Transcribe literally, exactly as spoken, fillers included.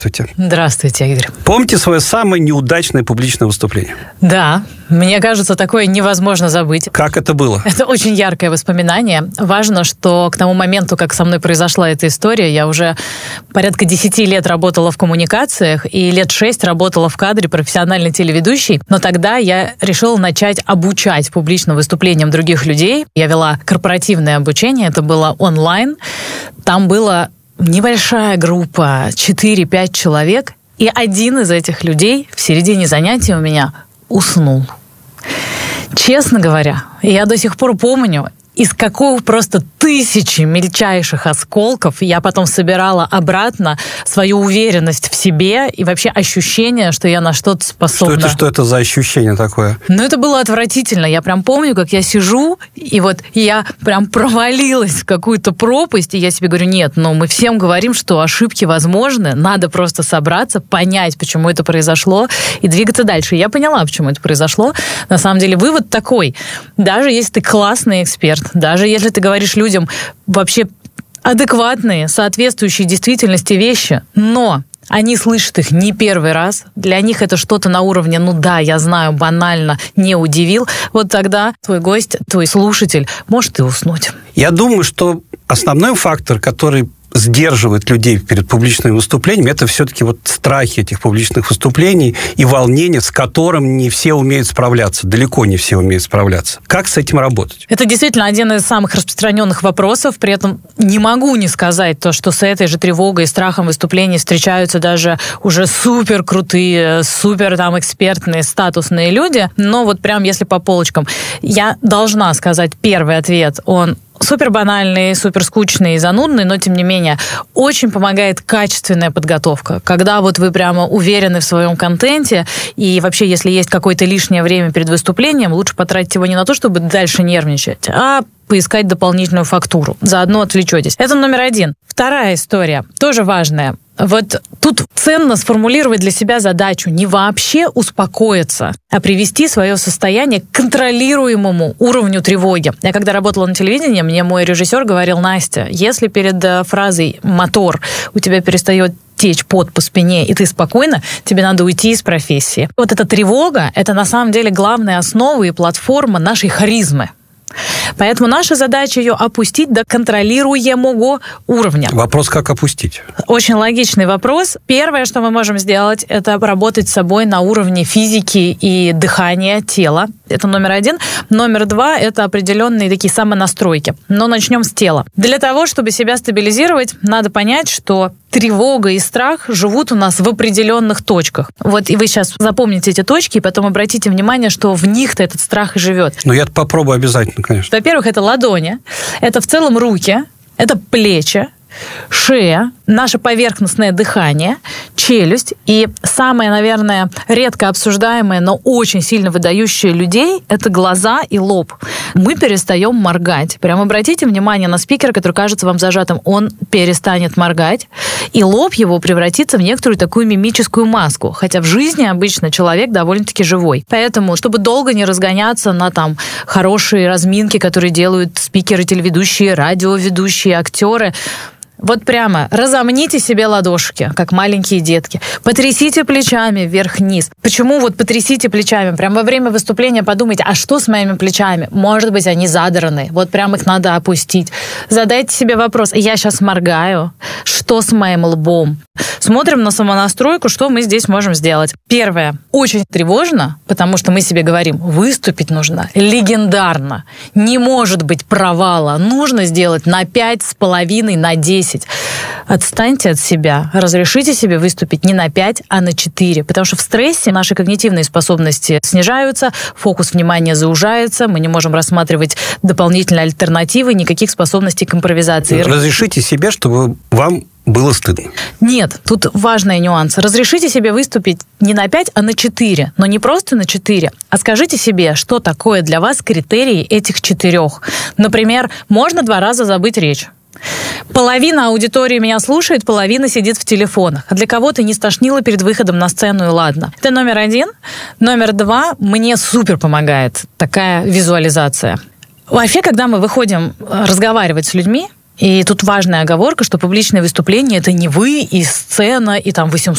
Здравствуйте, Игорь. Помните свое самое неудачное публичное выступление? Да, мне кажется, такое невозможно забыть. Как это было? Это очень яркое воспоминание. Важно, что к тому моменту, как со мной произошла эта история, я уже порядка десяти лет работала в коммуникациях и лет шесть работала в кадре профессиональной телеведущей. Но тогда я решила начать обучать публичным выступлениям других людей. Я вела корпоративное обучение, это было онлайн. Там было небольшая группа, четыре-пять человек, и один из этих людей в середине занятия у меня уснул. Честно говоря, я до сих пор помню, из какого просто тысячи мельчайших осколков я потом собирала обратно свою уверенность в себе и вообще ощущение, что я на что-то способна. Что это, что это за ощущение такое? Ну, это было отвратительно. Я прям помню, как я сижу, и вот я прям провалилась в какую-то пропасть, и я себе говорю, нет, ну, мы всем говорим, что ошибки возможны, надо просто собраться, понять, почему это произошло, и двигаться дальше. И я поняла, почему это произошло. На самом деле, вывод такой. Даже если ты классный эксперт, даже если ты говоришь людям вообще адекватные, соответствующие действительности вещи, но они слышат их не первый раз, для них это что-то на уровне, ну да, я знаю, банально, не удивил, вот тогда твой гость, твой слушатель может и уснуть. Я думаю, что основной фактор, который сдерживает людей перед публичными выступлениями, это все-таки вот страхи этих публичных выступлений и волнение, с которым не все умеют справляться, далеко не все умеют справляться. Как с этим работать? Это действительно один из самых распространенных вопросов, при этом не могу не сказать то, что с этой же тревогой и страхом выступлений встречаются даже уже супер крутые, супер там экспертные, статусные люди, но вот прям если по полочкам, я должна сказать первый ответ, он супер банальный, супер скучный и занудный, но, тем не менее, очень помогает качественная подготовка. Когда вот вы прямо уверены в своем контенте, и вообще, если есть какое-то лишнее время перед выступлением, лучше потратить его не на то, чтобы дальше нервничать, а поискать дополнительную фактуру. Заодно отвлечетесь. Это номер один. Вторая история, тоже важная. Вот тут ценно сформулировать для себя задачу не вообще успокоиться, а привести свое состояние к контролируемому уровню тревоги. Я когда работала на телевидении, мне мой режиссер говорил: Настя, если перед фразой «мотор» у тебя перестает течь пот по спине, и ты спокойно, тебе надо уйти из профессии. Вот эта тревога, это на самом деле главная основа и платформа нашей харизмы. Поэтому наша задача ее опустить до контролируемого уровня. Вопрос, как опустить? Очень логичный вопрос. Первое, что мы можем сделать, это работать с собой на уровне физики и дыхания тела. Это номер один. Номер два – это определенные такие самонастройки. Но начнем с тела. Для того, чтобы себя стабилизировать, надо понять, что тревога и страх живут у нас в определенных точках. Вот и вы сейчас запомните эти точки, и потом обратите внимание, что в них-то этот страх и живет. Ну, я попробую обязательно, конечно. Во-первых, это ладони, это в целом руки, это плечи, шея, наше поверхностное дыхание, челюсть. И самое, наверное, редко обсуждаемое, но очень сильно выдающее людей – это глаза и лоб. Мы перестаем моргать. Прям обратите внимание на спикера, который кажется вам зажатым. Он перестанет моргать, и лоб его превратится в некоторую такую мимическую маску. Хотя в жизни обычно человек довольно-таки живой. Поэтому, чтобы долго не разгоняться на там хорошие разминки, которые делают спикеры, телеведущие, радиоведущие, актеры, вот прямо разомните себе ладошки, как маленькие детки. Потрясите плечами вверх-вниз. Почему вот потрясите плечами? Прямо во время выступления подумайте, а что с моими плечами? Может быть, они задраны. Вот прямо их надо опустить. Задайте себе вопрос, я сейчас моргаю, что с моим лбом? Смотрим на самонастройку, что мы здесь можем сделать. Первое. Очень тревожно, потому что мы себе говорим, выступить нужно легендарно. Не может быть провала. Нужно сделать на пять с половиной, на десять. Отстаньте от себя, разрешите себе выступить не на пять, а на четыре, потому что в стрессе наши когнитивные способности снижаются, фокус внимания заужается, мы не можем рассматривать дополнительные альтернативы, никаких способностей к импровизации. Разрешите себе, чтобы вам было стыдно. Нет, тут важный нюанс. Разрешите себе выступить не на пять, а на четыре. Но не просто на четыре, а скажите себе, что такое для вас критерии этих четырех. Например, можно два раза забыть речь. Половина аудитории меня слушает, половина сидит в телефонах. А для кого-то не стошнило перед выходом на сцену, и ладно. Это номер один. Номер два. Мне супер помогает такая визуализация. Вообще, когда мы выходим разговаривать с людьми, И тут важная оговорка, что публичное выступление – это не вы и сцена, и там восемьсот